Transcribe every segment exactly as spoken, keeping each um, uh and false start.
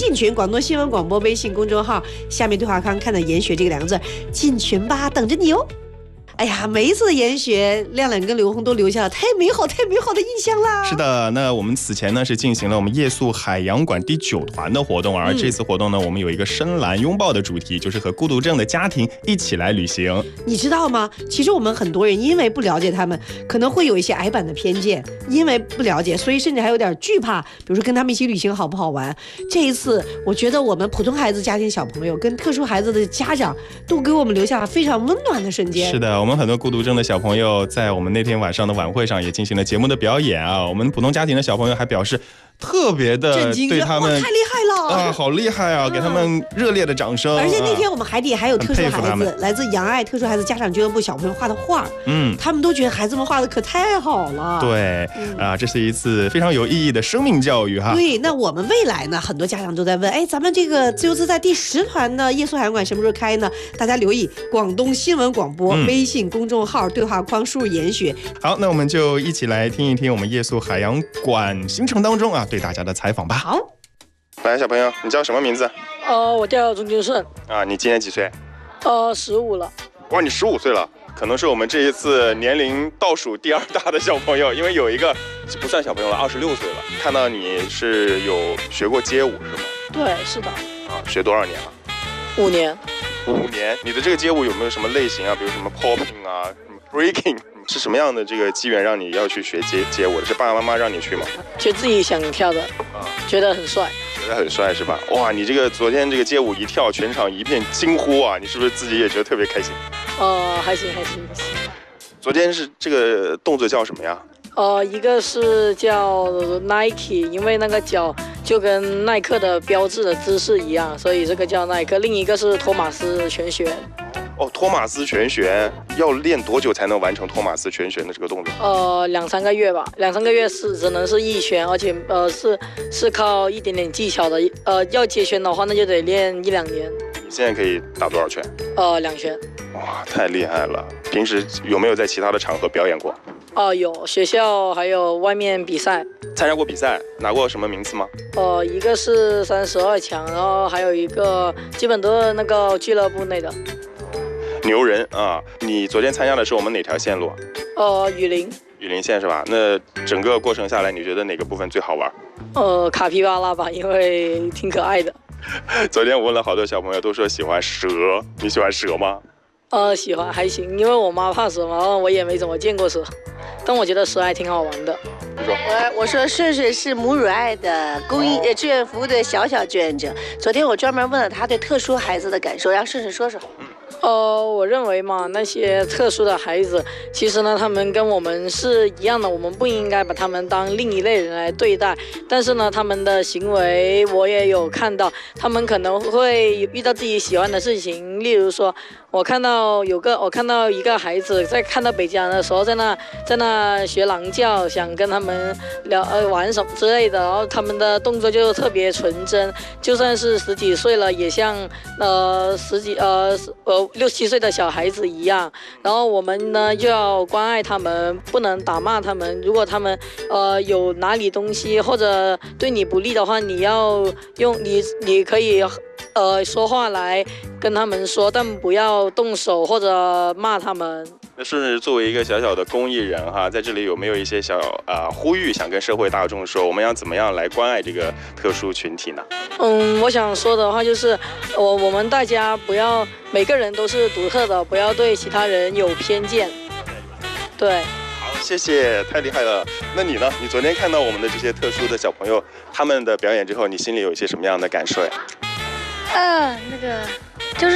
进群广东新闻广播微信公众号，下面对话框看到研学这个两个字，进群吧，等着你哦。哎呀，每一次的研学，亮亮跟刘红都留下了太美好、太美好的印象啦。 是的，那我们此前呢是进行了我们夜宿海洋馆第九团的活动，而这次活动呢，我们有一个深蓝拥抱的主题，就是和孤独症的家庭一起来旅行。 你知道吗？其实我们很多人因为不了解他们，可能会有一些矮板的偏见，因为不了解，所以甚至还有点惧怕，比如说跟他们一起旅行好不好玩。这一次，我觉得我们普通孩子家庭小朋友跟特殊孩子的家长都给我们留下了非常温暖的瞬间。 是的。我们很多孤独症的小朋友在我们那天晚上的晚会上也进行了节目的表演啊，我们普通家庭的小朋友还表示特别的对他们太厉害了啊，好厉害啊，给他们热烈的掌声。 而且那天我们海底还有特殊孩子，来自洋爱特殊孩子家长俱乐部小朋友画的画，嗯，他们都觉得孩子们画的可太好了。 对，嗯、啊，这是一次非常有意义的生命教育哈。 对，那我们未来呢，很多家长都在问，哎，咱们这个自由自在第十团的夜宿海洋馆什么时候开呢？大家留意广东新闻广播、嗯、微信公众号对话框输入研学。 好，那我们就一起来听一听我们夜宿海洋馆行程当中啊对大家的采访吧。 好， 来，小朋友，你叫什么名字？ 呃，我叫钟金顺。 啊，你今年几岁？ 呃，十五了。 哇，你十五岁了，可能是我们这一次年龄倒数第二大的小朋友，因为有一个不算小朋友了，二十六岁了。看到你是有学过街舞是吗？ 对，是的。 啊，学多少年了？ 五年。 五年。你的这个街舞有没有什么类型啊？比如什么 popping 啊，什么 breaking？是什么样的这个机缘让你要去学街街舞的？是爸爸妈妈让你去吗？ 就自己想跳的，啊，觉得很帅， 觉得很帅是吧？哇，你这个昨天这个街舞一跳，全场一片惊呼啊！你是不是自己也觉得特别开心？ 呃，还行还行还行。 昨天是这个动作叫什么呀？ 呃，一个是叫 Nike， 因为那个脚就跟耐克的标志的姿势一样，所以这个叫耐克。另一个是托马斯全旋。 哦，托马斯全旋要练多久才能完成托马斯全旋的这个动作？ 呃，两三个月吧，两三个月是只能是一旋，而且呃是是靠一点点技巧的。呃，要接旋的话，那就得练一两年。 你现在可以打多少拳？ 呃，两拳。 哇，太厉害了！平时有没有在其他的场合表演过？ 哦、呃，有，学校还有外面比赛。 参加过比赛，拿过什么名次吗？ 呃，一个是三十二强，然后还有一个基本都是那个俱乐部内的。 牛人啊！你昨天参加的是我们哪条线路？ 呃，雨林。 雨林线是吧？那整个过程下来，你觉得哪个部分最好玩？ 呃，卡皮巴拉吧，因为挺可爱的。 昨天我问了好多小朋友，都说喜欢蛇。你喜欢蛇吗？ 呃，喜欢，还行，因为我妈怕蛇嘛，然后我也没怎么见过蛇，但我觉得蛇还挺好玩的。 你说， 我我说顺顺是母乳爱的公益呃志愿服务的小小志愿者。昨天我专门问了他对特殊孩子的感受，让顺顺说说。嗯呃，我认为嘛，那些特殊的孩子，其实呢，他们跟我们是一样的，我们不应该把他们当另一类人来对待。但是呢，他们的行为我也有看到，他们可能会遇到自己喜欢的事情，例如说，我看到有个，我看到一个孩子在看到北极狼的时候，在那在那学狼叫，想跟他们聊呃玩什么之类的，然后他们的动作就特别纯真，就算是十几岁了，也像呃十几呃呃。六七岁的小孩子一样，然后我们呢就要关爱他们，不能打骂他们。如果他们呃有哪里东西或者对你不利的话，你要用你你可以呃说话来跟他们说，但不要动手或者骂他们。 那顺顺作为一个小小的公益人哈，在这里有没有一些小啊、呃、呼吁，想跟社会大众说，我们要怎么样来关爱这个特殊群体呢？ 嗯，我想说的话就是，我我们大家不要每个人都是独特的，不要对其他人有偏见。对。 好，谢谢，太厉害了。那你呢？你昨天看到我们的这些特殊的小朋友他们的表演之后，你心里有一些什么样的感受呀？ 呃，那个就是。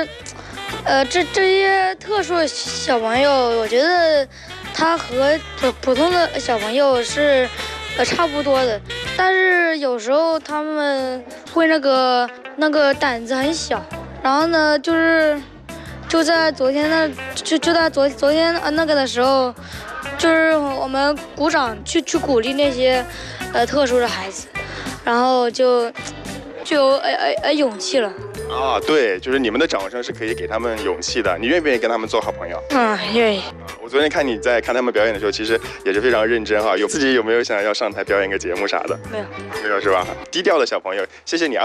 呃，这这些特殊的小朋友，我觉得他和普普通的小朋友是呃差不多的，但是有时候他们会那个那个胆子很小，然后呢，就是就在昨天那就就在昨昨天呃那个的时候，就是我们鼓掌去去鼓励那些呃特殊的孩子，然后就就有呃呃呃勇气了。 啊，对，就是你们的掌声是可以给他们勇气的。你愿不愿意跟他们做好朋友？ 嗯，愿意。 我昨天看你在看他们表演的时候，其实也是非常认真哈。有自己有没有想要上台表演个节目啥的？ 没有， 没有是吧？低调的小朋友，谢谢你啊。